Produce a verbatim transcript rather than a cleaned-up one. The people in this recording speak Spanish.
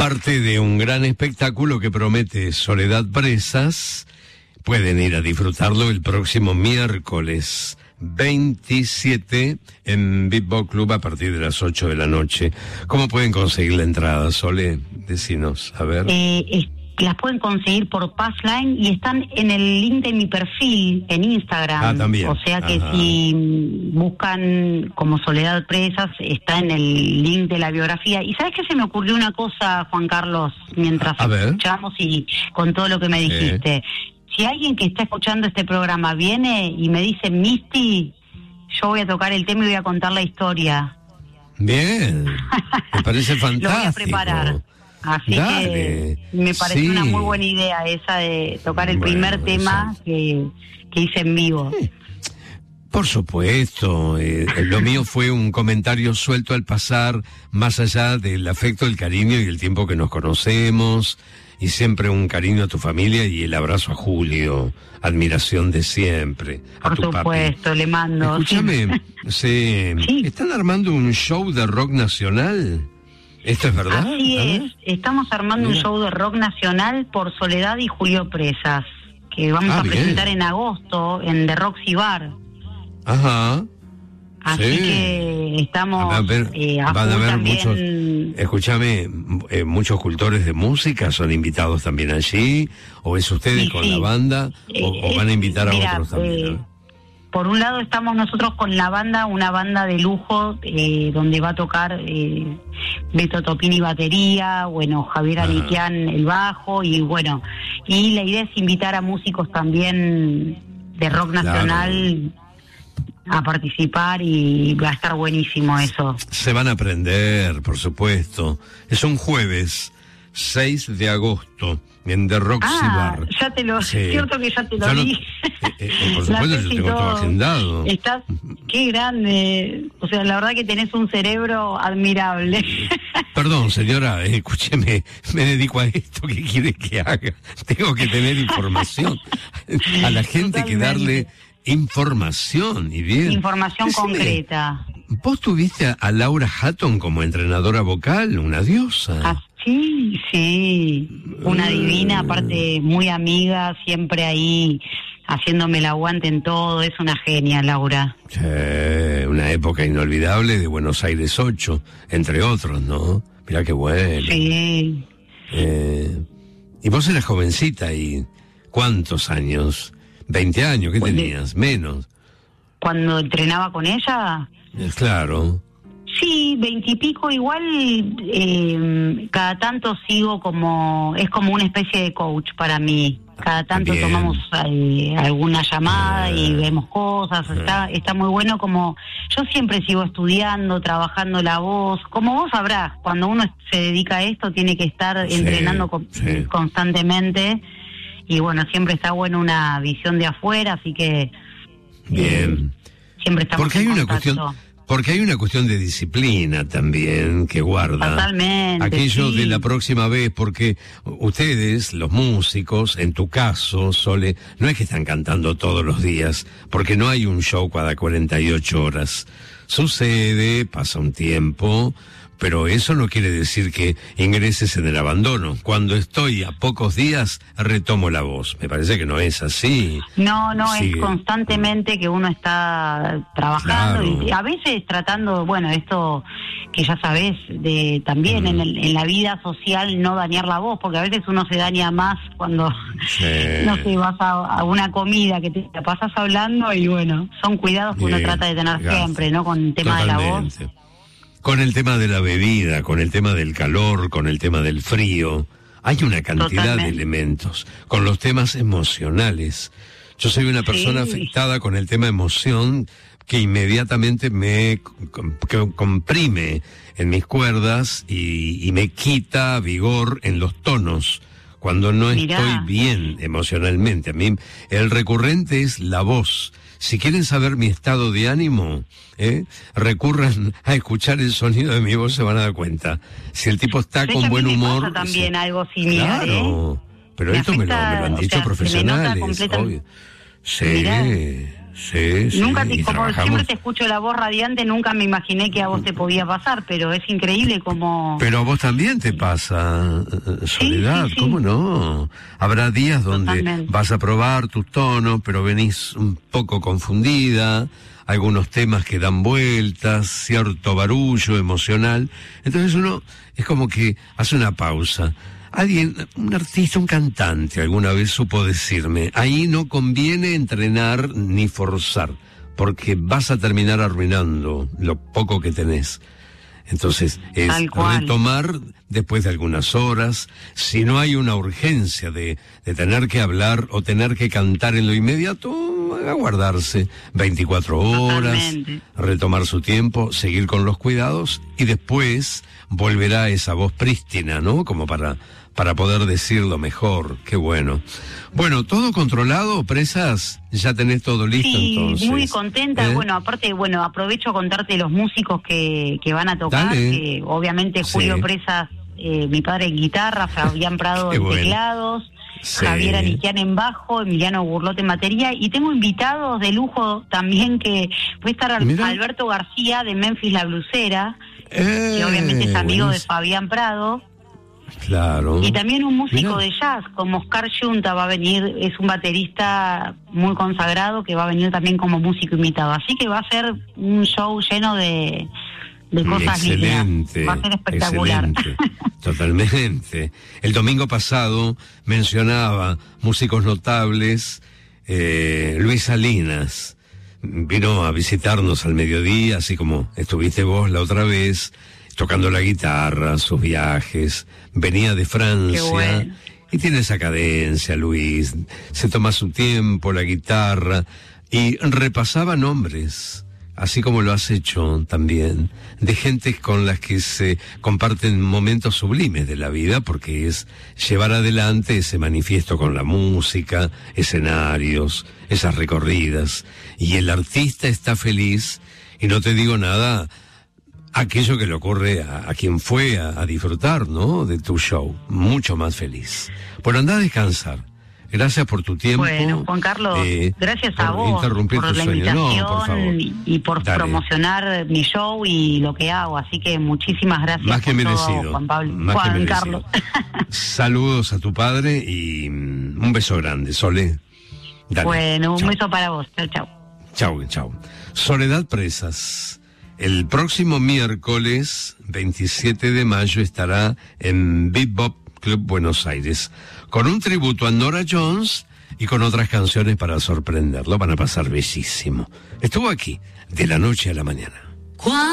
Parte de un gran espectáculo que promete Soledad Presas. Pueden ir a disfrutarlo el próximo miércoles veintisiete en Beatbox Club a partir de las ocho de la noche. ¿Cómo pueden conseguir la entrada, Sole? Decinos, a ver. Eh, es, las pueden conseguir por Passline y están en el link de mi perfil en Instagram. Ah, también. O sea que Ajá. si buscan como Soledad Presas, está en el link de la biografía. ¿Y sabes qué se me ocurrió una cosa, Juan Carlos, mientras A ver. escuchamos y con todo lo que me Sí. dijiste? Si alguien que está escuchando este programa viene y me dice, Misty, yo voy a tocar el tema y voy a contar la historia. Bien, me parece fantástico. Lo voy a preparar. Así Dale. que me pareció Sí. una muy buena idea esa de tocar el Bueno, primer tema que, que hice en vivo. Por supuesto, eh, lo mío fue un comentario suelto al pasar, más allá del afecto, el cariño y el tiempo que nos conocemos, y siempre un cariño a tu familia y el abrazo a Julio, admiración de siempre, a Por tu papi. supuesto, le mando. Escúchame, se, Sí. ¿están armando un show de rock nacional? ¿Esto es verdad? Así A es, ver. estamos armando Mira. un show de rock nacional por Soledad y Julio Presas, que vamos Ah, a bien. presentar en agosto en The Roxy Bar. Ajá. Así Sí. que estamos Van a haber, eh, a van a full haber también. muchos, escúchame, eh, muchos cultores de música son invitados también allí, o es ustedes Sí, con sí. la banda, Eh, o, o van a invitar a mira, otros también. eh, ¿no? Por un lado estamos nosotros con la banda, una banda de lujo, eh, donde va a tocar eh, Beto Topini batería, bueno, Javier Ajá. Aniquian el bajo, y bueno, y la idea es invitar a músicos también de rock nacional a participar, y va a estar buenísimo eso. Se van a aprender, por supuesto. Es un jueves, seis de agosto, en The Roxy Ah, Bar. ya te lo, Sí. cierto que ya te lo Ya lo- di. eh, eh, por La supuesto, fecha yo y tengo todo agendado. Estás, qué grande, o sea, la verdad que tenés un cerebro admirable. Perdón, señora, eh, escúcheme, me dedico a esto, ¿qué quiere que haga? Tengo que tener información. A la gente que darle información, y bien. Información Decime, concreta. ¿Vos tuviste a, a Laura Hatton como entrenadora vocal, una diosa? Ah, sí, sí, una divina, aparte muy amiga, siempre ahí haciéndome el aguante en todo, es una genia, Laura. Sí, una época inolvidable de Buenos Aires ocho, entre otros, ¿no? Mirá qué bueno. Sí. Eh, y vos eras jovencita, y ¿cuántos años? ¿veinte años? ¿Qué Pues de- tenías? Menos. Cuando entrenaba con ella, Eh, Claro. sí, veintipico, igual eh, cada tanto sigo como, es como una especie de coach para mí. Cada tanto Bien. tomamos eh, alguna llamada Ah. y vemos cosas, está, está muy bueno. Como yo siempre sigo estudiando, trabajando la voz, como vos sabrás, cuando uno se dedica a esto tiene que estar Sí, entrenando con- sí. constantemente, y bueno, siempre está bueno una visión de afuera, así que Bien. siempre estamos Porque hay en una contacto. cuestión, porque hay una cuestión de disciplina también que guarda Totalmente, aquello sí. de la próxima vez, porque ustedes, los músicos, en tu caso, Sole, no es que están cantando todos los días, porque no hay un show cada cuarenta y ocho horas. Sucede, pasa un tiempo, pero eso no quiere decir que ingreses en el abandono. Cuando estoy a pocos días, retomo la voz. Me parece que no es así. No, no, Sigue. es constantemente que uno está trabajando, Claro. y a veces tratando, bueno, esto que ya sabés, de también Mm. en, el- en la vida social no dañar la voz, porque a veces uno se daña más cuando, Sí. no sé, vas a, a una comida que te la pasas hablando, y bueno, son cuidados que uno Bien, trata de tener gracias. siempre, ¿no? Con el tema de la voz. Totalmente. Con el tema de la bebida, con el tema del calor, con el tema del frío. Hay una cantidad Totalmente. de elementos. Con los temas emocionales. Yo soy una persona Sí. afectada con el tema emoción que inmediatamente me com- que comprime en mis cuerdas y, y me quita vigor en los tonos cuando no Mirá. estoy bien emocionalmente. A mí el recurrente es la voz. Si quieren saber mi estado de ánimo, ¿eh? recurran a escuchar el sonido de mi voz, se van a dar cuenta. Si el tipo está Sé con que a mí buen me humor... pasa también sí. algo similar, ¿eh? Claro, pero Me esto me lo, afecta, me lo han o dicho sea, se me nota profesionales, completam- obvio. Sí, Mirá. Sí, sí, nunca te, como trabajamos. siempre te escucho la voz radiante, nunca me imaginé que a vos te podía pasar, pero es increíble como... Pero a vos también te pasa, Soledad, sí, sí, sí. ¿Cómo no? Habrá días donde Totalmente. Vas a probar tus tonos, pero venís un poco confundida, algunos temas que dan vueltas, cierto barullo emocional, entonces uno es como que hace una pausa. Alguien, un artista, un cantante, alguna vez supo decirme, ahí no conviene entrenar ni forzar, porque vas a terminar arruinando lo poco que tenés. Entonces, es retomar después de algunas horas, si no hay una urgencia de, de tener que hablar o tener que cantar en lo inmediato, aguardarse veinticuatro horas, Totalmente. Retomar su tiempo, seguir con los cuidados y después volverá esa voz prístina, ¿no? Como para... para poder decirlo mejor. Qué bueno. Bueno, ¿todo controlado, Presas? ¿Ya tenés todo listo sí, entonces? Muy contenta. ¿Eh? Bueno, aparte, bueno, aprovecho a contarte los músicos que, que van a tocar. Que, obviamente Julio sí. Presas, eh, mi padre en guitarra, Fabián Prado en bueno. teclados, sí. Javier Aniquian en bajo, Emiliano Burlot en batería. Y tengo invitados de lujo también, que puede estar Mira. Alberto García de Memphis La Blusera, eh, que obviamente es amigo buenísimo. De Fabián Prado. Claro. Y también un músico Mirá. De jazz, como Oscar Yunta va a venir, es un baterista muy consagrado que va a venir también como músico invitado. Así que va a ser un show lleno de, de cosas excelente, lindas. Va a ser espectacular. Excelente, totalmente. El domingo pasado mencionaba músicos notables, eh, Luis Salinas vino a visitarnos al mediodía, así como estuviste vos la otra vez, tocando la guitarra, sus viajes, venía de Francia, bueno. Y tiene esa cadencia, Luis, se toma su tiempo, la guitarra, y repasaba nombres, así como lo has hecho también, de gente con las que se comparten momentos sublimes de la vida, porque es llevar adelante ese manifiesto con la música, escenarios, esas recorridas, y el artista está feliz, y no te digo nada... aquello que le ocurre a, a quien fue a, a disfrutar, ¿no? De tu show. Mucho más feliz. Bueno, anda a descansar. Gracias por tu tiempo. Bueno, Juan Carlos, eh, gracias a vos por la sueño. invitación no, por favor. y, y por Dale. Promocionar mi show y lo que hago. Así que muchísimas gracias. Más que por merecido. Todo, Juan Pablo. Más Juan que merecido. Carlos. Saludos a tu padre y um, un beso grande, Sole. Dale. Bueno, un chau. beso para vos. Chau, chau. Chau, chau. Soledad Presas. El próximo miércoles veintisiete de mayo estará en Bebop Club Buenos Aires con un tributo a Nora Jones y con otras canciones para sorprenderlo. Van a pasar bellísimo. Estuvo aquí de la noche a la mañana.